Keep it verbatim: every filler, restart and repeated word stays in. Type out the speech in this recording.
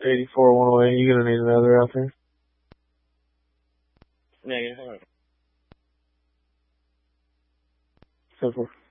eighty-four one oh eight. You gonna need another out there? Negative. So far.